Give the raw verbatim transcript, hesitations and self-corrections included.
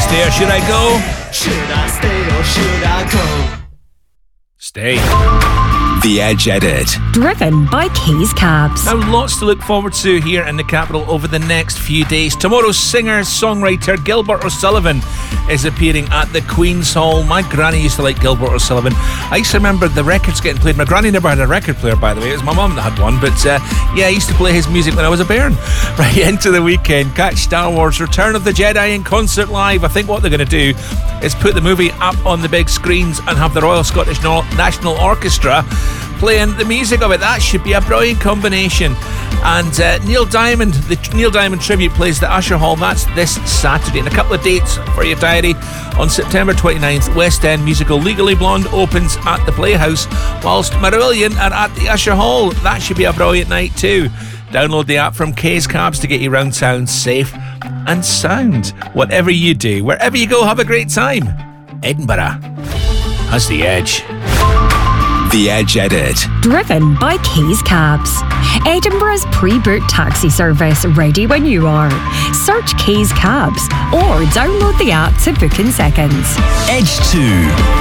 stay or should I go? Should I stay or should I go? Stay. The Edge Edit. Driven by Keys Cabs. Now, lots to look forward to here in the capital over the next few days. Tomorrow's singer-songwriter Gilbert O'Sullivan is appearing at the Queen's Hall. My granny used to like Gilbert O'Sullivan. I used to remember the records getting played. My granny never had a record player, by the way. It was my mum that had one. But uh, yeah, I used to play his music when I was a bairn. Right into the weekend. Catch Star Wars Return of the Jedi in concert live. I think what they're going to do is put the movie up on the big screens and have the Royal Scottish National Orchestra playing the music of it. That should be a brilliant combination. And uh, Neil Diamond, the Neil Diamond tribute plays the Usher Hall. That's this Saturday. And a couple of dates for your diary. On September twenty-ninth, West End musical Legally Blonde opens at the Playhouse, whilst Marillion are at the Usher Hall. That should be a brilliant night too. Download the app from K's Cabs to get you round town safe and sound. Whatever you do, wherever you go, have a great time. Edinburgh has the edge. The Edge Edit. Driven by Keys Cabs. Edinburgh's pre-booked taxi service, ready when you are. Search Keys Cabs or download the app to book in seconds. Edge two.